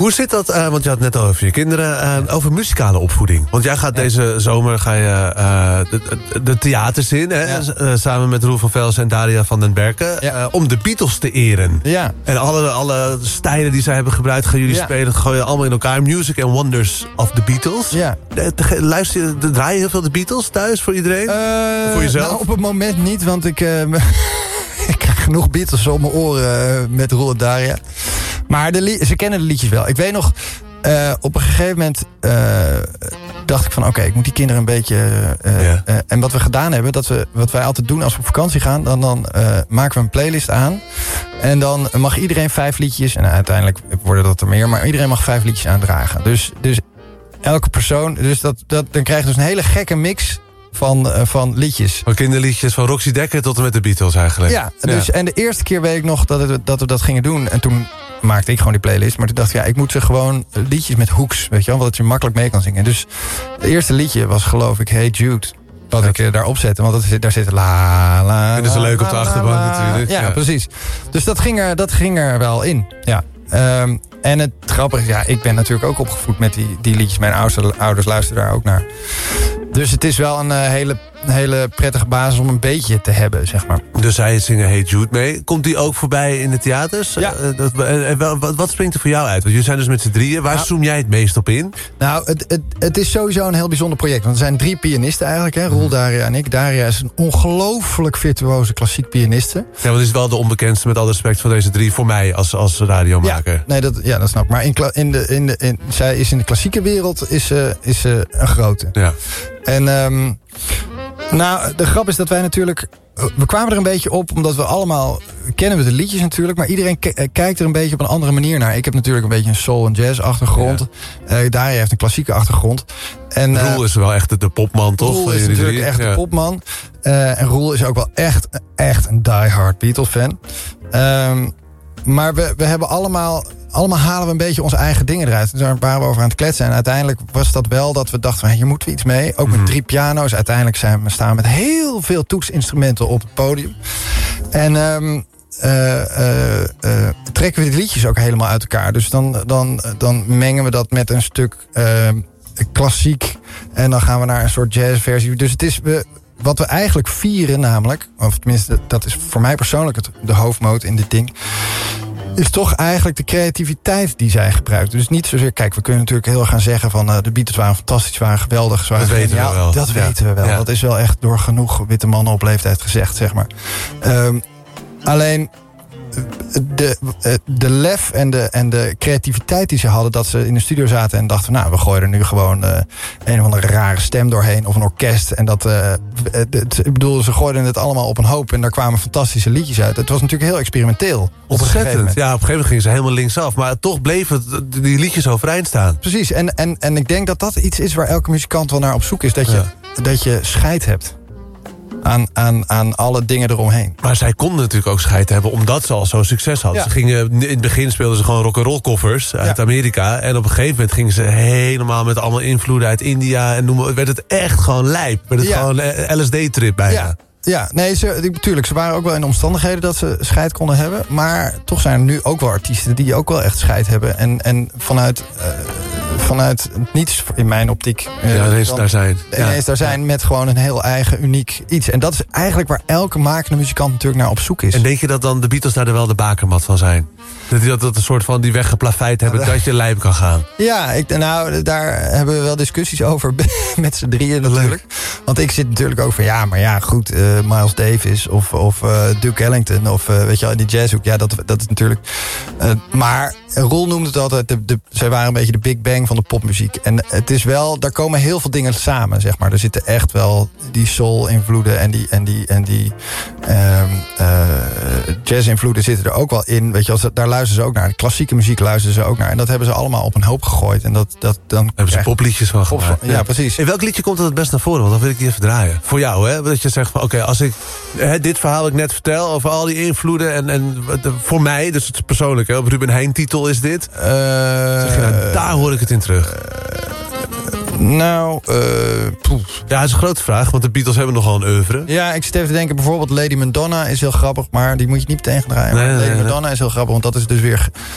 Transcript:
Hoe zit dat, want je had het net al over je kinderen, over muzikale opvoeding. Want jij gaat deze zomer de theaters in, hè, samen met Roel van Velsen en Daria van den Berken, om de Beatles te eren. Ja. En alle stijlen die zij hebben gebruikt, gaan jullie spelen, gooien allemaal in elkaar. Music and Wonders of the Beatles. Ja. Draai je heel veel de Beatles thuis voor iedereen? Voor jezelf? Nou, op het moment niet, want ik krijg genoeg Beatles op mijn oren met Roel en Daria. Maar ze kennen de liedjes wel. Ik weet nog, op een gegeven moment dacht ik van oké, ik moet die kinderen een beetje... En wat we gedaan hebben, wat wij altijd doen als we op vakantie gaan, dan maken we een playlist aan. En dan mag iedereen 5 liedjes, en uiteindelijk worden dat er meer, maar iedereen mag 5 liedjes aandragen. Dus elke persoon, dus dan krijg je dus een hele gekke mix van liedjes. Van kinderliedjes, van Roxy Dekker tot en met de Beatles eigenlijk. Ja, dus, en de eerste keer weet ik nog dat we dat gingen doen. En toen maakte ik gewoon die playlist. Maar toen dacht ik, ik moet ze gewoon liedjes met hooks, weet je wel, dat je makkelijk mee kan zingen. Dus het eerste liedje was geloof ik Hey Jude. Wat ik daarop zette, want daar zit la la. En dat is leuk op de achterbank natuurlijk. Ja, precies. Dus dat ging er wel in. Ja. En het grappige is, ik ben natuurlijk ook opgevoed met die liedjes. Mijn ouders luisteren daar ook naar. Dus het is wel een hele prettige basis om een beetje te hebben, zeg maar. Dus zij zingen Hey Jude mee. Komt die ook voorbij in de theaters? Ja. Wat springt er voor jou uit? Want jullie zijn dus met z'n drieën. Waar zoom jij het meest op in? Nou, het is sowieso een heel bijzonder project. Want er zijn 3 pianisten eigenlijk, hè? Roel, Daria en ik. Daria is een ongelooflijk virtuoze klassiek pianiste. Ja, want het is wel de onbekendste, met alle respect, van deze 3 voor mij als radiomaker. Ja, nee, dat snap ik. Maar zij is in de klassieke wereld is ze een grote. Ja. En nou, de grap is dat wij natuurlijk... We kwamen er een beetje op, omdat we allemaal... Kennen we de liedjes natuurlijk, maar iedereen kijkt er een beetje op een andere manier naar. Ik heb natuurlijk een beetje een soul- en jazz-achtergrond. Ja. Daria heeft een klassieke achtergrond. En Roel is wel echt de popman, toch? Roel is natuurlijk echt de popman. En Roel is ook wel echt een die-hard Beatles-fan. Maar we hebben allemaal halen we een beetje onze eigen dingen eruit. Daar waren we over aan het kletsen. En uiteindelijk was dat wel dat we dachten, hier moeten we iets mee. Ook met 3 piano's. Uiteindelijk staan we met heel veel toetsinstrumenten op het podium. En trekken we die liedjes ook helemaal uit elkaar. Dus dan mengen we dat met een stuk klassiek. En dan gaan we naar een soort jazzversie. Dus het is... Wat we eigenlijk vieren namelijk, of tenminste dat is voor mij persoonlijk de hoofdmoot in dit ding, is toch eigenlijk de creativiteit die zij gebruikt. Dus niet zozeer, kijk, we kunnen natuurlijk heel gaan zeggen van de Beatles waren fantastisch, waren geweldig. Dat weten we wel. Dat weten we wel. Ja. Dat is wel echt door genoeg witte mannen op leeftijd gezegd, zeg maar. Alleen de lef en de creativiteit die ze hadden, dat ze in de studio zaten en dachten, nou, we gooien er nu gewoon een of andere rare stem doorheen of een orkest. En ik bedoel, ze gooiden het allemaal op een hoop en daar kwamen fantastische liedjes uit. Het was natuurlijk heel experimenteel. Ontzettend. Ja, op een gegeven moment gingen ze helemaal linksaf, maar toch bleven die liedjes overeind staan. Precies. En ik denk dat iets is waar elke muzikant wel naar op zoek is, dat je scheid hebt aan alle dingen eromheen. Maar zij konden natuurlijk ook scheid hebben, omdat ze al zo'n succes hadden. Ja. In het begin speelden ze gewoon rock'n'roll covers uit Amerika. En op een gegeven moment gingen ze helemaal met allemaal invloeden uit India. En werd het echt gewoon lijp. Werd het gewoon een LSD-trip bijna. Ja. Ja, nee, natuurlijk. Ze waren ook wel in omstandigheden dat ze scheid konden hebben. Maar toch zijn er nu ook wel artiesten die ook wel echt scheid hebben. En vanuit niets, in mijn optiek, ineens daar zijn met gewoon een heel eigen, uniek iets. En dat is eigenlijk waar elke makende muzikant natuurlijk naar op zoek is. En denk je dat dan de Beatles daar wel de bakermat van zijn? Dat een soort van die weggeplaveid hebben, dat je lijp kan gaan? Ja, daar hebben we wel discussies over met z'n drieën natuurlijk. Want ik zit natuurlijk ook van, goed, Miles Davis of Duke Ellington of weet je, die jazzhoek, dat is natuurlijk. Maar Roel noemde het altijd, zij waren een beetje de Big Bang van de popmuziek. En het is wel, daar komen heel veel dingen samen, zeg maar. Er zitten echt wel die soul-invloeden en die jazz-invloeden zitten er ook wel in. Weet je, daar luisteren ze ook naar. De klassieke muziek luisteren ze ook naar. En dat hebben ze allemaal op een hoop gegooid. En dan hebben ze popliedjes van gemaakt. Ja, precies. In welk liedje komt het best naar voren? Want dan wil ik die even draaien. Voor jou, hè? Dat je zegt van, oké, als ik dit verhaal ik net vertel over al die invloeden en voor mij, dus het is persoonlijk, hè, op Ruben Heijn titel is dit. Daar hoor ik het in terug. Ja, het is een grote vraag, want de Beatles hebben nogal een oeuvre. Ja, ik zit even te denken, bijvoorbeeld Lady Madonna is heel grappig, maar die moet je niet meteen gaan draaien. Lady Madonna is heel grappig, want dat is dus weer